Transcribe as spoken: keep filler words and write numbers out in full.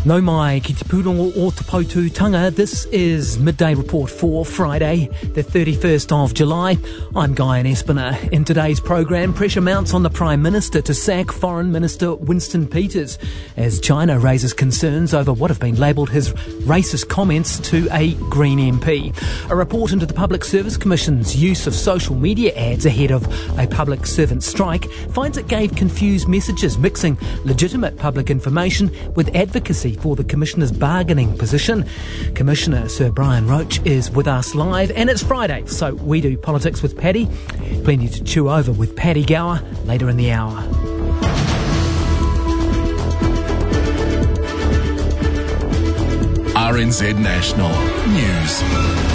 No mai ki te pūrongo o te Pautūtanga. This is Midday Report for Friday, the thirty-first of July. I'm Guyon Espiner. In today's program, pressure mounts on the Prime Minister to sack Foreign Minister Winston Peters as China raises concerns over what have been labelled his racist comments to a Green M P. A report into the Public Service Commission's use of social media ads ahead of a public servant strike finds it gave confused messages, mixing legitimate public information with advocacy for the Commissioner's bargaining position. Commissioner Sir Brian Roche is with us live, and it's Friday, so we do politics with Paddy. Plenty to chew over with Paddy Gower later in the hour. R N Z National News.